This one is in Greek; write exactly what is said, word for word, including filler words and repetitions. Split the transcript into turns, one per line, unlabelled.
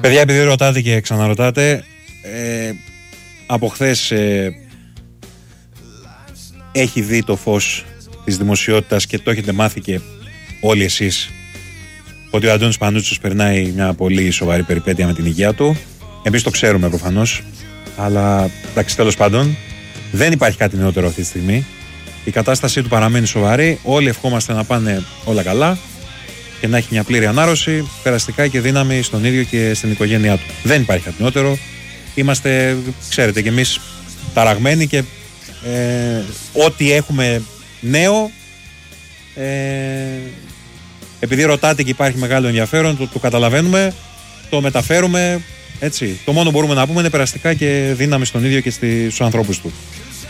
Παιδιά, επειδή ρωτάτε και ξαναρωτάτε, ε, από χθες ε, έχει δει το φως της δημοσιότητας και το έχετε μάθει και όλοι εσείς ότι ο Αντώνης Πανούτσος περνάει μια πολύ σοβαρή περιπέτεια με την υγεία του. Εμείς το ξέρουμε προφανώς, αλλά εντάξει, τέλος πάντων δεν υπάρχει κάτι νεότερο αυτή τη στιγμή. Η κατάστασή του παραμένει σοβαρή. Όλοι ευχόμαστε να πάνε όλα καλά και να έχει μια πλήρη ανάρρωση, περαστικά και δύναμη στον ίδιο και στην οικογένειά του. Δεν υπάρχει κάτι νεότερο. Είμαστε, ξέρετε, κι εμείς ταραγμένοι και ε, ό,τι έχουμε νέο, ε, επειδή ρωτάτε και υπάρχει μεγάλο ενδιαφέρον, το, το καταλαβαίνουμε, το μεταφέρουμε, έτσι. Το μόνο που μπορούμε να πούμε είναι περαστικά και δύναμη στον ίδιο και στους ανθρώπους του.